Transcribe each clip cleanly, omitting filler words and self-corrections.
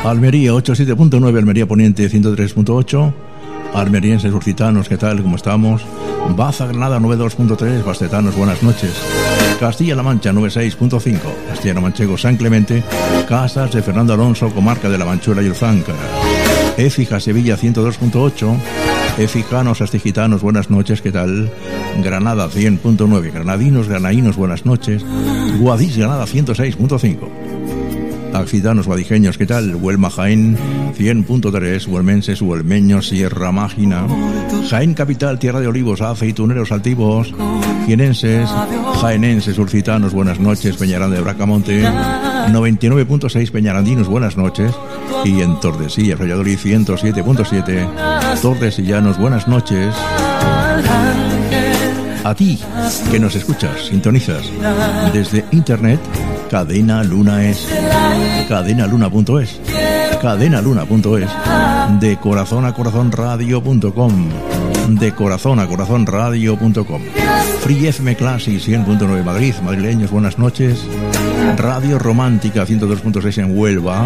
Almería 87.9, Almería Poniente 103.8, almerienses urcitanos, ¿qué tal? ¿Cómo estamos? Baza Granada 92.3, bastetanos, buenas noches. Castilla-La Mancha 96.5, Castellano-Manchego San Clemente, Casas de Fernando Alonso, comarca de La Manchuela y Alzáncara. Écija Sevilla 102.8, Écijanos, astigitanos, buenas noches, ¿qué tal? Granada 100.9, granadinos, granaínos, buenas noches. Guadix Granada 106.5. Accitanos, guadijeños, ¿qué tal? Huelma Jaén 100.3, huelmenses, huelmeños, Sierra Mágina. Jaén Capital, Tierra de Olivos, aceituneros altivos, jienenses, jaenenses, urcitanos, buenas noches. Peñarán de Bracamonte 99.6, peñarandinos, buenas noches. Y en Tordesillas, Valladolid 107.7, tordesillanos, buenas noches. A ti, que nos escuchas, sintonizas desde internet, Cadena Luna es, cadenaluna.es, cadenaluna.es, de corazón a corazón radio.com, de corazón a corazón radio.com. Free FM Classic 100.9 Madrid, madrileños, buenas noches. Radio Romántica 102.6 en Huelva.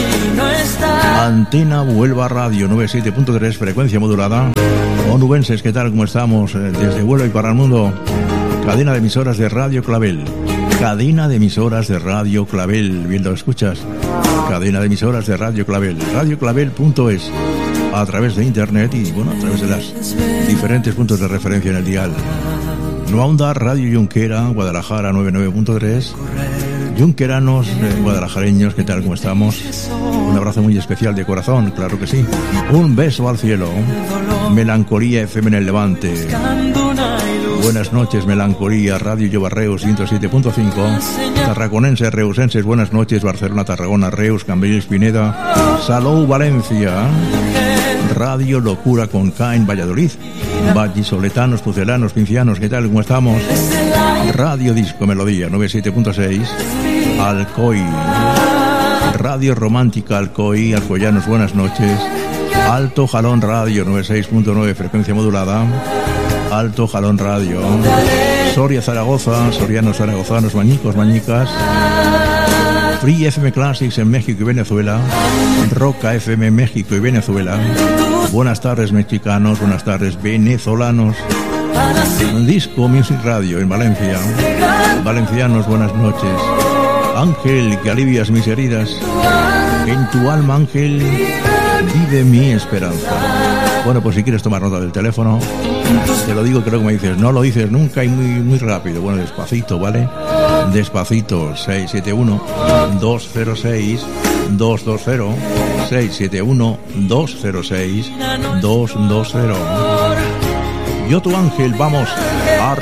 Antena Huelva Radio 97.3, frecuencia modulada. Onubenses, ¿qué tal? ¿Cómo estamos? Desde Huelva y para el mundo. Cadena de emisoras de Radio Clavel. Cadena de emisoras de Radio Clavel. Bien lo escuchas. Cadena de emisoras de Radio Clavel. Radioclavel.es. A través de internet y, bueno, a través de las diferentes puntos de referencia en el dial. Nueva Onda, Radio Junquera, Guadalajara 99.3. Junqueranos, guadalajareños, ¿qué tal? ¿Cómo estamos? Un abrazo muy especial de corazón, claro que sí. Un beso al cielo. Melancolía FM en el Levante. Buenas noches, Melancolía, Radio Llobarreus 107.5. Tarraconenses, reusenses, buenas noches. Barcelona, Tarragona, Reus, Cambrils, Pineda. Salou, Valencia. Radio Locura con K en Valladolid. Vallisoletanos, pucelanos, pincianos, ¿qué tal? ¿Cómo estamos? Radio Disco Melodía 97.6. Alcoy. Radio Romántica Alcoy, alcoyanos, buenas noches. Alto Jalón Radio 96.9, frecuencia modulada. Alto Jalón Radio. Soria Zaragoza, sorianos, zaragozanos, mañicos, mañicas. Free FM Classics en México y Venezuela. Roca FM México y Venezuela. Buenas tardes, mexicanos, buenas tardes, venezolanos. Disco Music Radio en Valencia. Valencianos, buenas noches. Ángel, que alivias mis heridas. En tu alma, Ángel, vive mi esperanza. Bueno, pues si quieres tomar nota del teléfono, te lo digo, creo que me dices, no lo dices nunca y muy rápido. Bueno, despacito, ¿vale? Despacito, 671-206-220, 671-206-220. Yo, tu ángel, vamos a